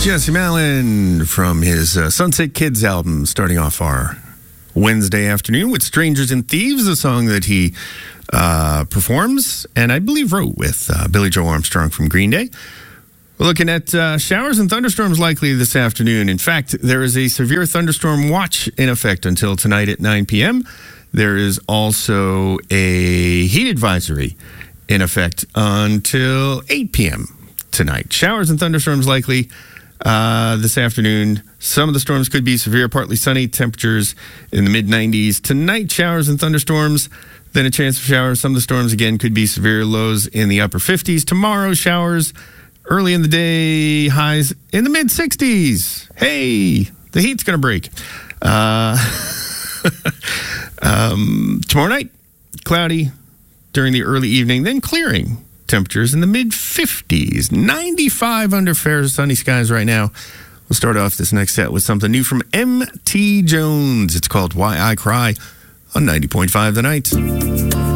Jesse Malin from his Sunset Kids album, starting off our Wednesday afternoon with Strangers and Thieves, a song that he performs and I believe wrote with Billy Joe Armstrong from Green Day. We're looking at showers and thunderstorms likely this afternoon. In fact, there is a severe thunderstorm watch in effect until tonight at 9 p.m. There is also a heat advisory in effect until 8 p.m. tonight. Showers and thunderstorms likely this afternoon. Some of the storms could be severe, partly sunny, temperatures in the mid-90s. Tonight, showers and thunderstorms, then a chance of showers. Some of the storms, again, could be severe, lows in the upper 50s. Tomorrow, showers early in the day, highs in the mid-60s. Hey, the heat's going to break. Tomorrow night, cloudy during the early evening, then clearing. Temperatures in the mid-50s, 95 under fair sunny skies right now. We'll start off this next set with something new from M.T. Jones. It's called Why I Cry on 90.5 The Night.